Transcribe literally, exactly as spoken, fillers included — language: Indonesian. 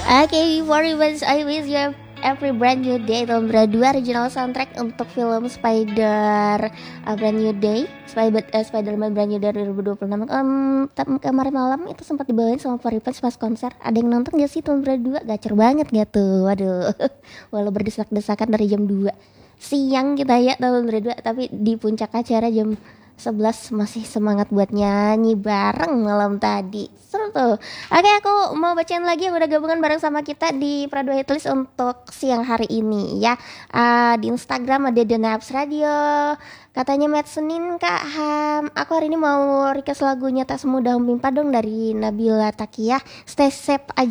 Oke, before we was I wish you have every brand new day tahun dua original soundtrack untuk film Spider uh, Brand New Day, Spider uh, Spider-Man Brand New Day dua ribu dua puluh enam. Um, t- kemarin malam itu sempat dibawain sama Faripan pas konser. Ada yang nonton gak sih tahun dua? Gacor banget gak tuh? Waduh. Walau berdesak-desakan dari jam dua siang kita ya tahun dua, tapi di puncak acara jam sebelas masih semangat buat nyanyi bareng malam tadi. Seru tuh. Oke, aku mau bacain lagi yang udah gabungan bareng sama kita di Prado Hitlist untuk siang hari ini ya. Uh, di Instagram ada The Naps Radio. Katanya Matt Senin Kak Ham, aku hari ini mau request lagunya Tak Semudah Mimpa dong dari Nabila Takiyah. Stay safe aja